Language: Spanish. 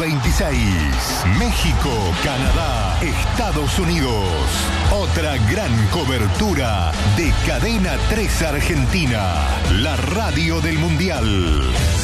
26. México, Canadá, Estados Unidos. Otra gran cobertura de Cadena 3 Argentina, la radio del Mundial.